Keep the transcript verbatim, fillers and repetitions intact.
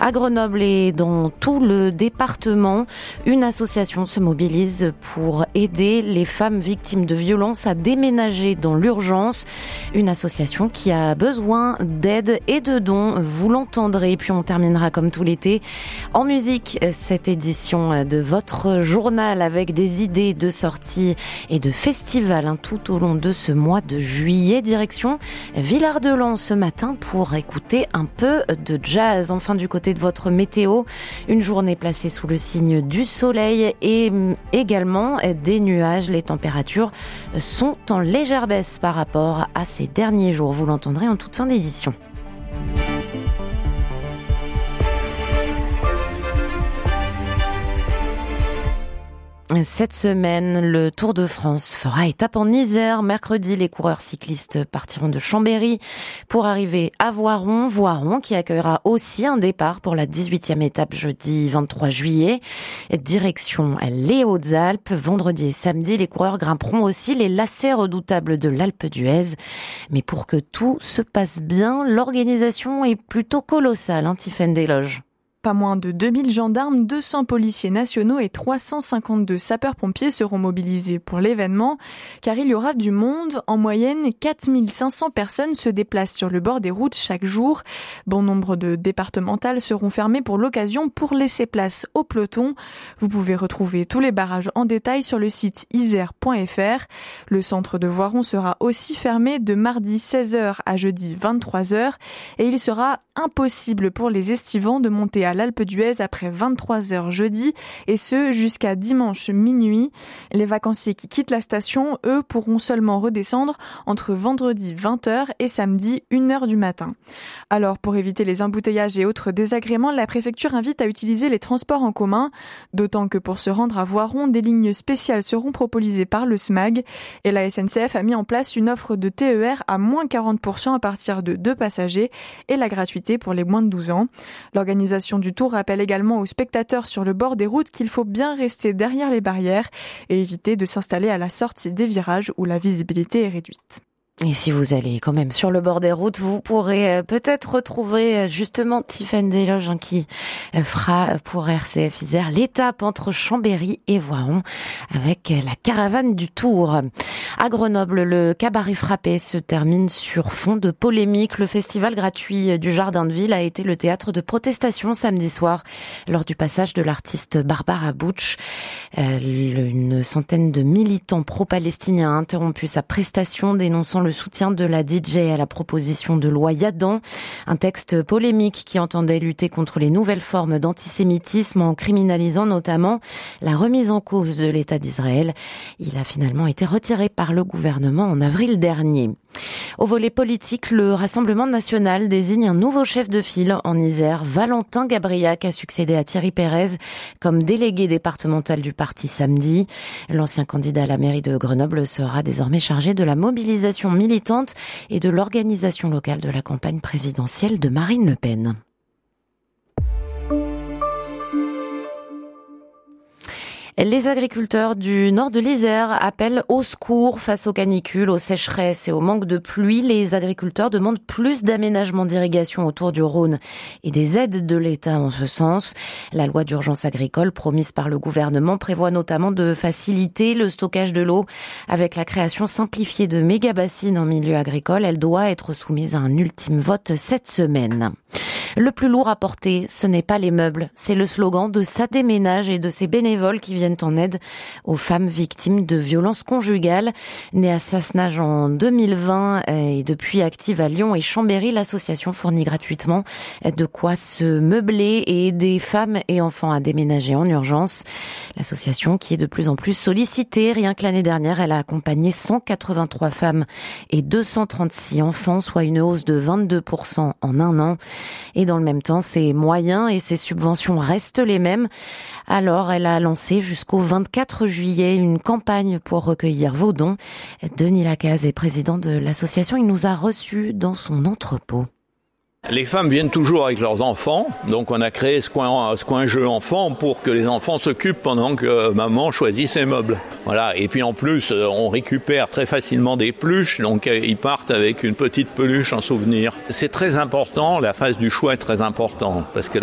À Grenoble et dans tout le département, une association se mobilise pour aider les femmes victimes de violences à déménager dans l'urgence. Une association qui a besoin d'aide et de dons, vous l'entendrez. Puis on terminera comme tout l'été en musique cette édition de votre journal avec des idées de sorties et de festivals hein, tout au long de ce mois de juillet. Direction Villard-de-Lans ce matin pour écouter un peu de jazz. Enfin, du côté de votre météo, une journée placée sous le signe du soleil et également des nuages. Les températures sont en légère baisse par rapport à ces derniers jours. Vous l'entendrez en toute fin d'édition. Cette semaine, le Tour de France fera étape en Isère. Mercredi, les coureurs cyclistes partiront de Chambéry pour arriver à Voiron. Voiron qui accueillera aussi un départ pour la dix-huitième étape jeudi vingt-trois juillet. Direction les Hautes-Alpes. Vendredi et samedi, les coureurs grimperont aussi les lacets redoutables de l'Alpe d'Huez. Mais pour que tout se passe bien, l'organisation est plutôt colossale, hein, Tiffaine Desloges. Pas moins de deux mille gendarmes, deux cents policiers nationaux et trois cent cinquante-deux sapeurs-pompiers seront mobilisés pour l'événement, car il y aura du monde. En moyenne, quatre mille cinq cents personnes se déplacent sur le bord des routes chaque jour. Bon nombre de départementales seront fermées pour l'occasion pour laisser place au peloton. Vous pouvez retrouver tous les barrages en détail sur le site isère point f r. Le centre de Voiron sera aussi fermé de mardi seize heures à jeudi vingt-trois heures et il sera impossible pour les estivants de monter à l'Alpe d'Huez après vingt-trois heures jeudi et ce jusqu'à dimanche minuit. Les vacanciers qui quittent la station, eux, pourront seulement redescendre entre vendredi vingt heures et samedi une heure du matin. Alors, pour éviter les embouteillages et autres désagréments, la préfecture invite à utiliser les transports en commun, d'autant que pour se rendre à Voiron, des lignes spéciales seront proposées par le S M A G et la S N C F a mis en place une offre de T E R à moins quarante pour cent à partir de deux passagers et la gratuité pour les moins de douze ans. L'organisation du tour rappelle également aux spectateurs sur le bord des routes qu'il faut bien rester derrière les barrières et éviter de s'installer à la sortie des virages où la visibilité est réduite. Et si vous allez quand même sur le bord des routes, vous pourrez peut-être retrouver justement Tiffaine Desloges hein, qui fera pour R C F Isère l'étape entre Chambéry et Voiron avec la caravane du Tour. À Grenoble, le cabaret frappé se termine sur fond de polémique. Le festival gratuit du Jardin de Ville a été le théâtre de protestations samedi soir lors du passage de l'artiste Barbara Butch. Euh, une centaine de militants pro-palestiniens a interrompu sa prestation dénonçant le soutien de la D J à la proposition de loi Yadan, un texte polémique qui entendait lutter contre les nouvelles formes d'antisémitisme en criminalisant notamment la remise en cause de l'État d'Israël. Il a finalement été retiré par le gouvernement en avril dernier. Au volet politique, le Rassemblement national désigne un nouveau chef de file en Isère. Valentin Gabriac a succédé à Thierry Pérez comme délégué départemental du parti samedi. L'ancien candidat à la mairie de Grenoble sera désormais chargé de la mobilisation militante et de l'organisation locale de la campagne présidentielle de Marine Le Pen. Les agriculteurs du nord de l'Isère appellent au secours face aux canicules, aux sécheresses et au manque de pluie. Les agriculteurs demandent plus d'aménagements d'irrigation autour du Rhône et des aides de l'État en ce sens. La loi d'urgence agricole promise par le gouvernement prévoit notamment de faciliter le stockage de l'eau avec la création simplifiée de méga-bassines en milieu agricole. Elle doit être soumise à un ultime vote cette semaine. Le plus lourd à porter, ce n'est pas les meubles, c'est le slogan de Ça déménage et de ses bénévoles qui viennent en aide aux femmes victimes de violences conjugales. Née à Sassenage en deux mille vingt et depuis active à Lyon et Chambéry, l'association fournit gratuitement de quoi se meubler et aider femmes et enfants à déménager en urgence. L'association qui est de plus en plus sollicitée, rien que l'année dernière, elle a accompagné cent quatre-vingt-trois femmes et deux cent trente-six enfants, soit une hausse de vingt-deux pour cent en un an. Et dans le même temps, ses moyens et ses subventions restent les mêmes. Alors, elle a lancé jusqu'au vingt-quatre juillet une campagne pour recueillir vos dons. Denis Lacaze est président de l'association. Il nous a reçus dans son entrepôt. Les femmes viennent toujours avec leurs enfants, donc on a créé ce coin, ce coin jeu enfant pour que les enfants s'occupent pendant que maman choisit ses meubles. Voilà. Et puis en plus, on récupère très facilement des peluches, donc ils partent avec une petite peluche en souvenir. C'est très important, la phase du choix est très importante, parce que